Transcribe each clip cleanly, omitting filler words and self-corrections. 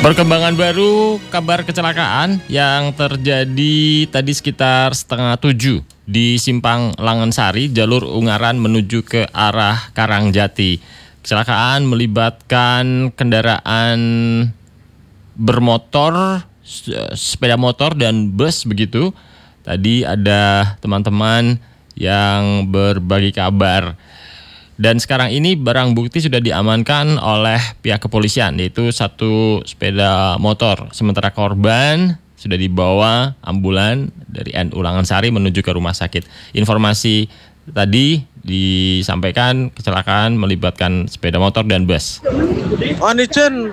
Perkembangan baru kabar kecelakaan yang terjadi tadi sekitar 6:30 di Simpang Langensari, jalur Ungaran menuju ke arah Karangjati. Kecelakaan melibatkan kendaraan bermotor, sepeda motor dan bus begitu. Tadi ada teman-teman yang berbagi kabar. Dan sekarang ini barang bukti sudah diamankan oleh pihak kepolisian, yaitu satu sepeda motor. Sementara korban sudah dibawa ambulan dari NU Langensari menuju ke rumah sakit. Informasi tadi disampaikan kecelakaan melibatkan sepeda motor dan bus. Onijen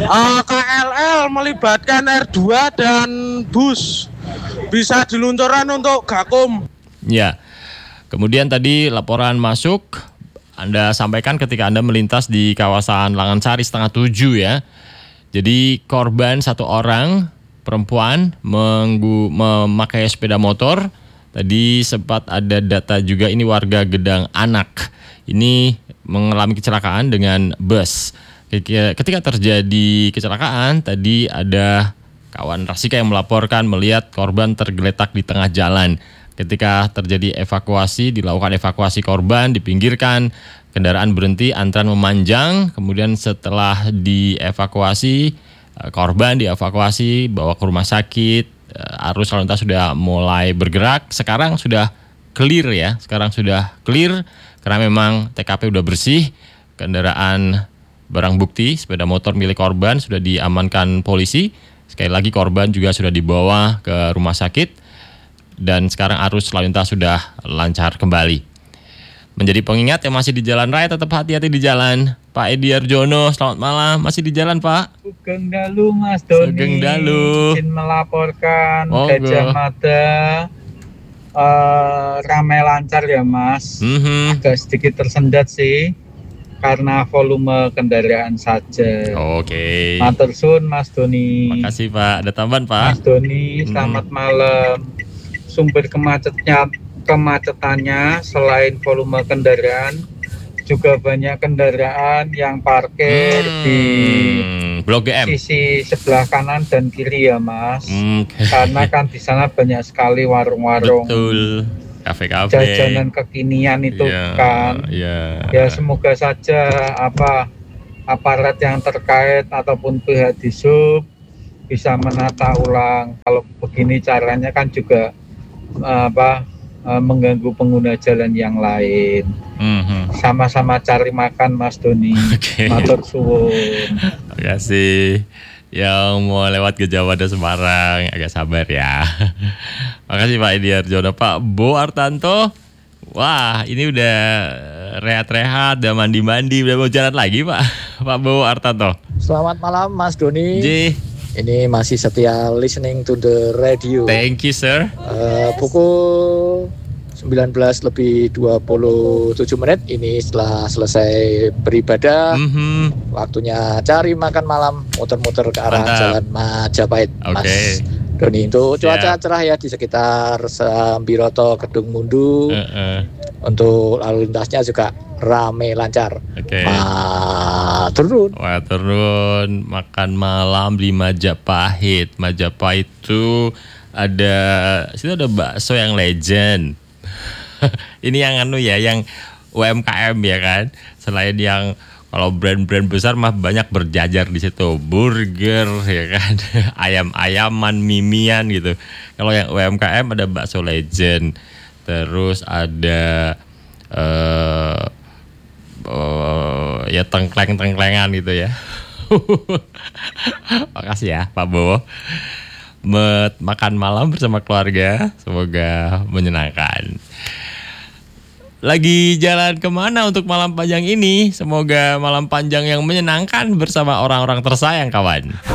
KLL melibatkan R2 dan bus. Bisa diluncurkan untuk Gakum. Ya, kemudian tadi laporan masuk. Anda sampaikan ketika Anda melintas di kawasan Langensari 6:30 ya. Jadi korban satu orang perempuan memakai sepeda motor. Tadi sempat ada data juga ini warga Gedang Anak. Ini mengalami kecelakaan dengan bus. Ketika terjadi kecelakaan tadi ada kawan Rasika yang melaporkan melihat korban tergeletak di tengah jalan. Ketika terjadi evakuasi, dilakukan evakuasi korban, dipinggirkan, kendaraan berhenti, antrean memanjang, kemudian setelah dievakuasi, korban dievakuasi, bawa ke rumah sakit, arus lalu lintas sudah mulai bergerak, sekarang sudah clear ya, karena memang TKP udah bersih, kendaraan barang bukti, sepeda motor milik korban sudah diamankan polisi, sekali lagi korban juga sudah dibawa ke rumah sakit, dan sekarang arus lalu lintas sudah lancar kembali. Menjadi pengingat yang masih di jalan raya tetap hati-hati di jalan. Pak Edi Arjono, selamat malam. Masih di jalan Pak? Sugeng Dalu Mas Doni. Sugeng Dalu. Izin melaporkan Monggo. Gajah Mada ramai lancar ya Mas. Agak sedikit tersendat sih karena volume kendaraan saja. Oke. Matur suwun Mas Doni. Makasih Pak. Ada tambahan Pak? Mas Doni, selamat malam. Sumber kemacetannya selain volume kendaraan juga banyak kendaraan yang parkir di Blok GM sisi sebelah kanan dan kiri ya Mas. Karena kan di sana banyak sekali warung-warung. Betul. Kafe-kafe. Jajanan kekinian itu kan. Ya semoga saja aparat yang terkait ataupun pihak Dishub bisa menata ulang. Kalau begini caranya kan juga mengganggu pengguna jalan yang lain. Sama-sama cari makan Mas Doni. Matur suwun. Terima kasih. Yang mau lewat ke Jawa dan Semarang agak sabar ya. Makasih Pak Edi Arjono. Pak Bo Artanto, wah ini udah rehat-rehat, udah mandi-mandi, udah mau jalan lagi Pak. Pak Bo Artanto. Selamat malam Mas Doni. Ini masih setia listening to the radio. Thank you sir. Pukul 19:27 ini setelah selesai beribadah, waktunya cari makan malam, muter-muter ke arah Jalan Majapahit. Mas Doni, untuk cuaca cerah ya di sekitar Sambiroto, Kedung Mundu. Untuk lalu lintasnya juga rame lancar. Turun makan malam di Majapahit. Majapahit itu situ ada bakso yang legend. Ini yang yang UMKM ya kan. Selain yang kalau brand-brand besar mah banyak berjajar di situ, burger ya kan, ayam-ayaman, mimian gitu. Kalau yang UMKM ada bakso legend, terus ada ya tengkleng-tengklengan gitu ya. Makasih ya Pak Bowo. Makan malam bersama keluarga, semoga menyenangkan. Lagi jalan kemana untuk malam panjang ini? Semoga malam panjang yang menyenangkan bersama orang-orang tersayang kawan.